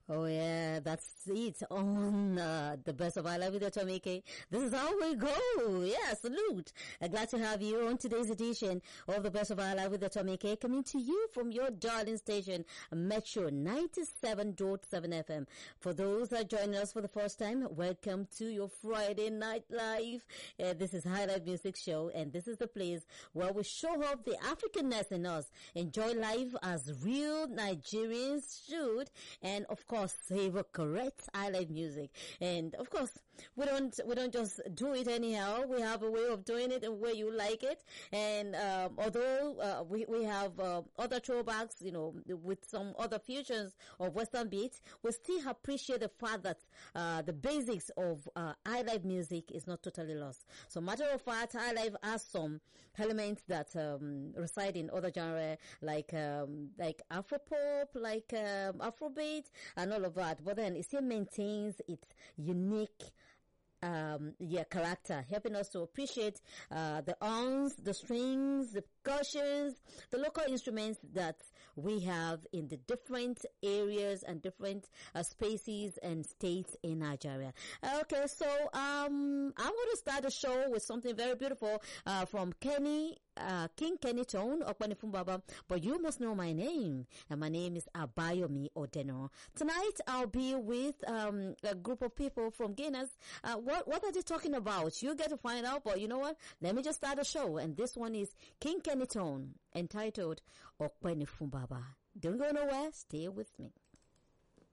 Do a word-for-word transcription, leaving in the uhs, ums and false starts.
Oh yeah, that's it on uh, the best of our life with Tommy K. This is how we go. Yeah, salute. Uh, glad to have you on today's edition of the best of our life with Tommy K, coming to you from your darling station, Metro ninety-seven point seven F M. For those that are joining us for the first time, welcome to your Friday night live. Uh, this is High Life Music Show, and this is the place where we show off the Africanness in us, enjoy life as real Nigerians should, and of course savor correct I Life music. And of course we don't we don't just do it anyhow. We have a way of doing it and way you like it. And um, although uh, we we have uh, other throwbacks, you know, with some other fusions of Western beat, we still appreciate the fact that uh, the basics of uh, I Life music is not totally lost. So matter of fact, I Life has some elements that um, reside in other genre, like um, like Afropop, like um, Afrobeat, and all of that. But then it still maintains its unique um yeah character, helping us to appreciate uh the horns, the strings, the percussions, the local instruments that we have in the different areas and different uh, spaces and states in Nigeria. Okay, so um I'm going to start the show with something very beautiful uh from Kenny Uh, King Kenny Tone, Okwanifumbaba, but you must know my name, and my name is Abayomi Odeno. Tonight I'll be with um, a group of people from Guinness. Uh, what what are they talking about? You get to find out, but you know what? Let me just start the show, and this one is King Kenny Tone, entitled Okwanifumbaba. Don't go nowhere, stay with me.